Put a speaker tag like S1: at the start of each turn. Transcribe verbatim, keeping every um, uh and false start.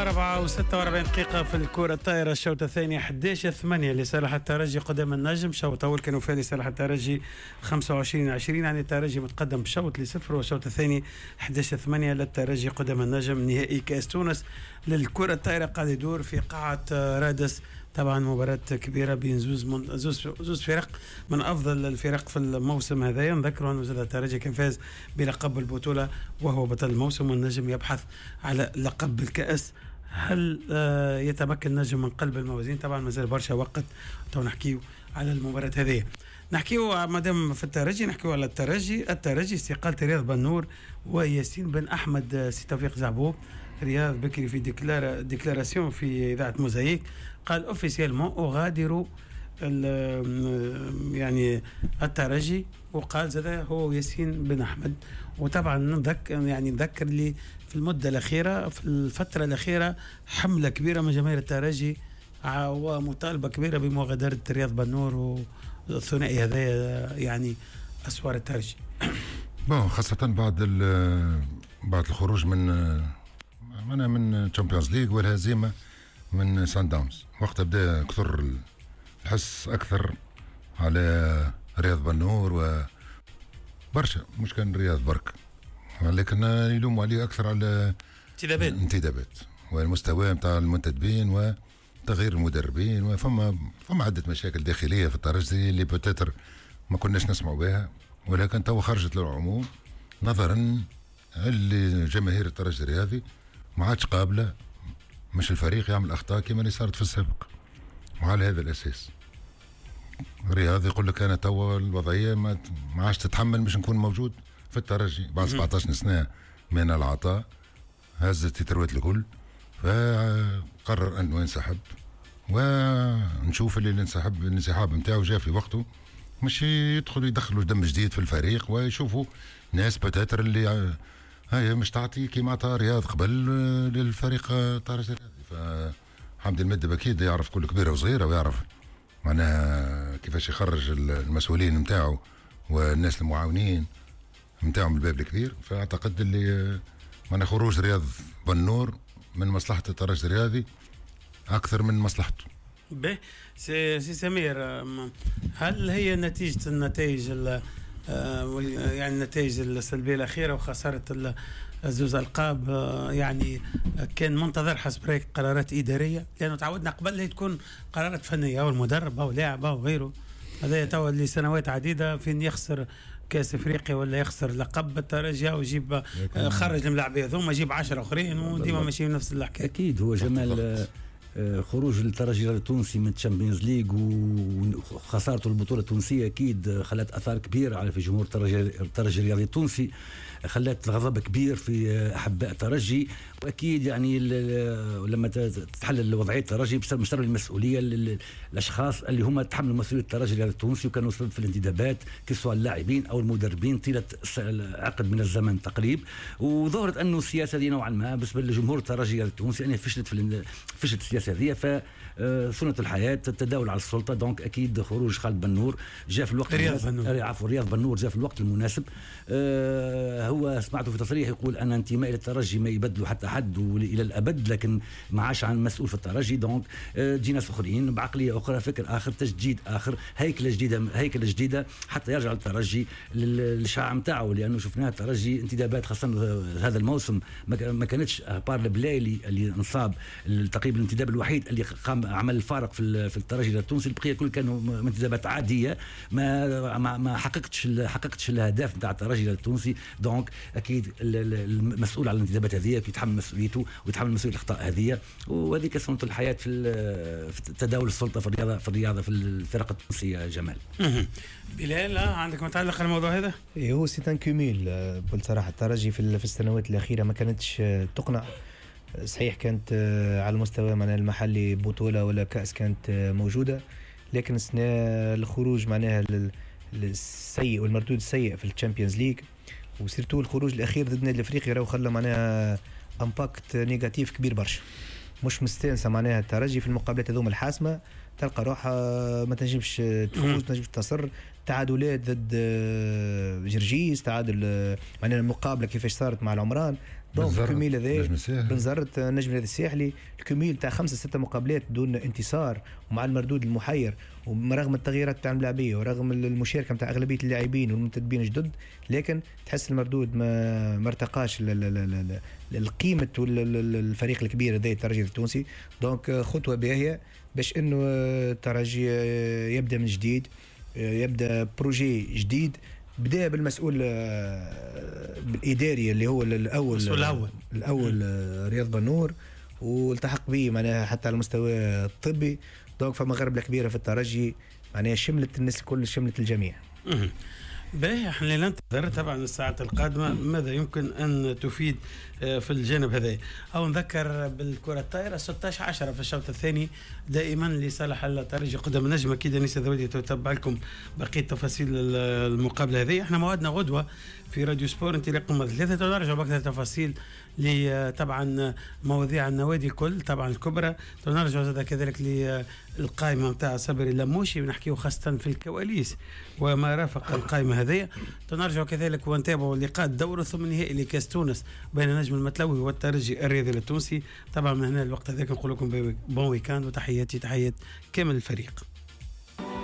S1: أربعة وستة وأربعين دقيقة في الكرة الطائرة. الشوط الثاني أحد عشر ثمانية لصالح الترجي قدام النجم. شوط أول كانوا فيه لصالح الترجي خمسة وعشرين عشرين، يعني الترجي متقدم بشوط لصفر، والشوط الثاني أحد عشر ثمانية للترجي قدام النجم. نهائي كأس تونس للكرة الطائرة قاعد يدور في قاعة رادس. طبعا مباراة كبيرة بين زوز من زوز زوز فرق من أفضل الفرق في الموسم هذا. نذكروا أن زاد الترجي كان فاز بلقب البطولة وهو بطل الموسم، والنجم يبحث على لقب الكأس. هل آه يتمكن النجم من قلب الموازين؟ طبعا مازال برشا وقت تو نحكيو على المباراة هذه. نحكيو مادام في الترجي نحكيو على الترجي. الترجي استقالة رياض بنور وياسين بن أحمد. سي توفيق زعبوب رياض بكري في ديكلارا ديكلاراسيون في إذاعة موزايك قال اوفيسيالمون اغادر يعني الترجي، وقال زاد هو ياسين بن احمد. وطبعا نذكر يعني نذكر لي في المده الاخيره في الفتره الاخيره حمله كبيره من جماهير الترجي ومطالبه كبيره بمغادره رياض بنور والثنائي هذا يعني اسوار الترجي.
S2: بون خاصه بعد بعد الخروج من من من تشامبيونز ليج والهزيمه من سان داونز، وقتها بدا كثر الحس اكثر على رياض بنور وبرشا، مش كان رياض برك، ولكن يلوموا عليه اكثر على
S1: انتدابات
S2: انتدابات والمستوى نتاع المنتدبين وتغيير المدربين، وفما فما عده مشاكل داخليه في الترجي اللي بوتيتر ما كناش نسمعوا بها، ولكن تو خرجت للعموم نظرا اللي جماهير الترجي الرياضي ما عادش قابله مش الفريق يعمل اخطاء كما اللي صارت في السابق. وعلى هذا الاساس الرياضي يقول لك انا توا الوضعيه ما ما عادش تتحمل باش نكون موجود في الترجي بعد سبعطاش سنه من العطاء، هز التتروات الكل، فقرر انه ينسحب. ونشوف اللي الانسحاب الانسحاب نتاعو جاء في وقته، مش يدخل يدخلوا دم جديد في الفريق ويشوفوا ناس بتاتر اللي هاي مش تعطي كيما عطى رياض قبل للفريق الترجي. فحمد المدب اكيد يعرف كل كبيره وصغيره، ويعرف معناها كيفاش يخرج المسؤولين نتاعو والناس المعاونين نتاعو من الباب الكبير. فاعتقد اللي معناها خروج رياض بنور من مصلحه الترجي الرياضي اكثر من مصلحته.
S1: به سي سي سمير، هل هي نتيجه النتائج يعني النتائج السلبيه الاخيره وخساره الزوز القاب يعني كان منتظر حسب رايك قرارات اداريه؟ لانه تعودنا قبل هي تكون قرارات فنيه او المدرب او لاعب او غيره. هذا تو لسنوات عديده فين يخسر كاس افريقيا ولا يخسر لقب الترجي ويجيب خرج الملاعبيه ثم يجيب عشرة اخرين وديما ماشيين نفس الحكايه.
S3: اكيد هو جمال خروج الترجي التونسي من تشامبيونز ليج وخسارته البطوله التونسيه اكيد خلت اثار كبيره على في جمهور الترجي الرياضي التونسي، خلت الغضب كبير في احباء الترجي. واكيد يعني لما تتحلل وضعيه الترجي مستر المسؤوليه للاشخاص اللي هم تحملوا مسؤوليه الترجي الرياضي التونسي وكانوا سبب في الانتدابات كسوا اللاعبين او المدربين طيله عقد من الزمن تقريبا. وظهرت انه السياسه دي نوعا ما بالنسبه لجمهور الترجي التونسي انها فشلت في فشلت السياسه هذه، فسنه الحياه التداول على السلطه. دونك اكيد خروج خالد بنور جاء في الوقت المناسب. عفوا رياض بنور جاء في الوقت المناسب. أه هو سمعته في تصريح يقول انا انتمائي للترجي ما يبدلوا حتى حد والى الابد، لكن ما عاش عن مسؤول في الترجي. دونك أه جينا اخرين بعقليه اخرى، فكر اخر، تجديد اخر، هيكله جديده هيكله جديده حتى يرجع الترجي للشعاع نتاعو. لانه شفناه الترجي انتدابات خاصه هذا الموسم ما كانتش بار البلايلي اللي انصاب تقريبا الانتداب الوحيد اللي قام عمل الفارق في في الترجي التونسي. البقيه كل كانوا انتدابات عاديه ما ما, ما حققتش حققتش الاهداف نتاع الترجي التونسي. دونك اكيد المسؤول على الانتدابات هذه يتحمل مسؤوليته ويتحمل مسؤوليه الاخطاء هذه، وهذه سنه الحياه في في تداول السلطه في الرياضه في الرياضه في الفرق التونسيه. جمال
S1: بلال عندك متعلق على الموضوع هذا؟
S4: اي هو سي ان كوميل بصراحه. الترجي في السنوات الاخيره ما كانتش تقنع. صحيح كانت على المستوى معناها المحلي بطولة ولا كأس كانت موجودة، لكن السنة الخروج معناها السيء والمردود السيء في الشامبيونز ليج وسيرتو الخروج الأخير ضد النادي الأفريقي راهو خلى معناها امباكت نيجاتيف كبير برشا. مش مستانسة معناها الترجي في المقابلات هذوما الحاسمة، تلقى روحها ما تنجمش تفوز ما تنجمش تصر. تعادلات ضد جرجيس، تعادل معناها المقابلة كيفاش صارت مع العمران، دونك الكميل هذا بنزرت نجم النادي الساحلي الكميل تاع خمسة ستة مقابلات دون انتصار ومع المردود المحير ورغم التغييرات تاع الملاعبيه ورغم المشاركه نتاع اغلبيه اللاعبين والمنتدبين جدد، لكن تحس المردود ما ما ارتقاش للقيمه الفريق الكبير هذا الترجي التونسي. دونك خطوه باهيه باش انه الترجي يبدا من جديد، يبدا بروجي جديد. بدا بالمسؤول الاداري اللي هو الاول
S1: الاول
S4: الاول رياض بنور، والتحق به معناها حتى على المستوى الطبي. دونك فما غربله كبيره في الترجي معناها شملت الناس الكل، شملت الجميع.
S1: باهي احنا ننتظر طبعا الساعات القادمه ماذا يمكن ان تفيد في الجانب هذا. او نذكر بالكره الطايره ستة عشر عشرة في الشوط الثاني دائما لصالح الترجي قدام النجم. اكيد انيس ذويدي تتبع لكم بقيه تفاصيل المقابله هذه. احنا موعدنا غدوه في راديو سبور انطلاق رقم ثلاثة، ونرجع باكثر تفاصيل لطبعا مواضيع النوادي الكل طبعا الكبرى، ونرجع كذلك للقائمه نتاع صبري اللموشي ونحكيو خاصه في الكواليس وما رافق القائمه هذه. نرجع كذلك ونتابعوا لقاء الدور ثم النهائي لكاس تونس بين النجم المتلوي والترجي الرياضي التونسي. طبعا من هنا الوقت هذاك نقول لكم بون ويكاند وتحياتي تحيات كامل الفريق.